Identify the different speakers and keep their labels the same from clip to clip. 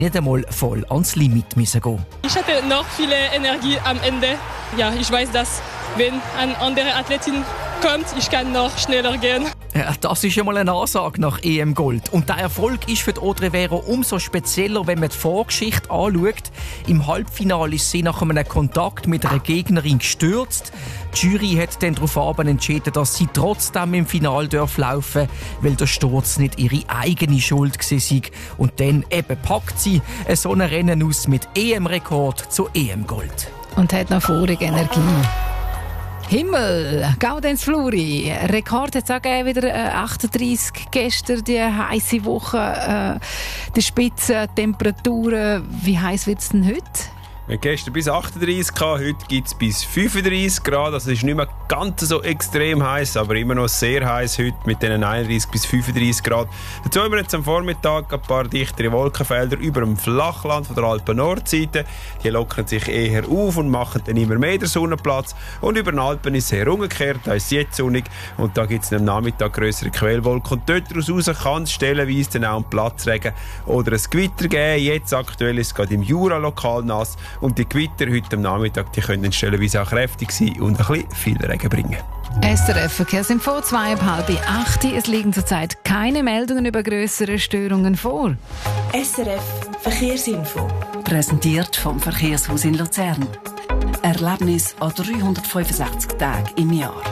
Speaker 1: nicht einmal voll ans Limit gehen.
Speaker 2: Ich hatte noch viel Energie am Ende. Ja, ich weiß, dass wenn eine andere Athletin kommt, ich kann noch schneller gehen.
Speaker 1: Ja, das ist ja mal eine Ansage nach EM Gold. Und der Erfolg ist für die Audrey Vero umso spezieller, wenn man die Vorgeschichte anschaut. Im Halbfinale ist sie nach einem Kontakt mit einer Gegnerin gestürzt. Die Jury hat dann darauf entschieden, dass sie trotzdem im Finale laufen darf, weil der Sturz nicht ihre eigene Schuld war. Und dann eben packt sie so ein Rennen aus mit EM-Rekord zu EM Gold.
Speaker 3: Und hat noch vorige Energie. Himmel, Gaudenz Fluri. Rekord hat es auch gegeben, wieder 38 gestern, die heisse Woche. Die Spitzentemperaturen, wie heiß wird es denn heute?
Speaker 4: Wir hatten gestern bis 38 Grad, heute gibt es bis 35 Grad. Also es ist nicht mehr ganz so extrem heiß, aber immer noch sehr heiß heute mit den 31 bis 35 Grad. Dazu haben wir jetzt am Vormittag ein paar dichtere Wolkenfelder über dem Flachland von der Alpen-Nordseite. Die lockern sich eher auf und machen dann immer mehr den Sonnenplatz. Und über den Alpen ist es eher umgekehrt, da ist es jetzt sonnig und da gibt es am Nachmittag grössere Quellwolken. Und dort raus kann es stellenweise dann auch einen Platzregen oder ein Gewitter geben. Jetzt aktuell ist es gerade im Jura lokal nass. Und die Gewitter heute am Nachmittag, die können stellenweise auch kräftig sein und ein bisschen viel Regen bringen.
Speaker 3: SRF Verkehrsinfo, 7:30. Es liegen zurzeit keine Meldungen über grössere Störungen vor.
Speaker 5: SRF Verkehrsinfo.
Speaker 6: Präsentiert vom Verkehrshaus in Luzern. Erlebnis an 365 Tagen im Jahr.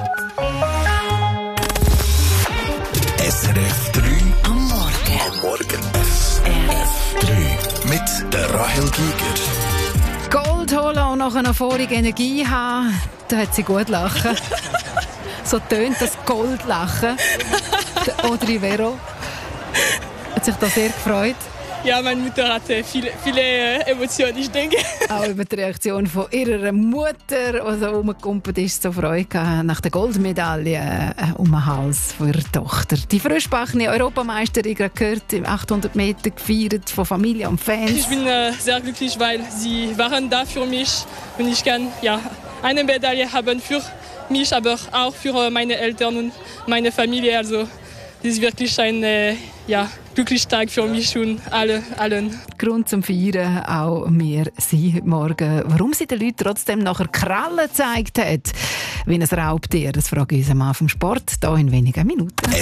Speaker 7: SRF 3
Speaker 6: Am Morgen.
Speaker 7: am Morgen. SRF 3 mit der Rahel Giger.
Speaker 3: Gold holen und nachher noch vorige Energie haben, da hat sie gut lachen. So tönt das Goldlachen. Der Audrey Vero hat sich da sehr gefreut.
Speaker 2: Ja, meine Mutter hatte viele Emotionen, ich denke.
Speaker 3: Auch über die Reaktion von ihrer Mutter, die so rumgekumpelt ist, so Freude nach der Goldmedaille um den Hals von ihrer Tochter. Die frischbackene Europameisterin, gerade gehört, im 800 Meter gefeiert von Familie und Fans.
Speaker 2: Ich bin sehr glücklich, weil sie waren da für mich und ich kann eine Medaille haben für mich, aber auch für meine Eltern und meine Familie. Also das ist wirklich ein glücklicher Tag für mich und allen.
Speaker 3: Grund zum Feiern auch mehr sie heute Morgen. Warum sie den Leuten trotzdem nachher Krallen gezeigt hat, wie ein Raubtier, das frage ich uns am Anfang vom Sport, hier in wenigen Minuten.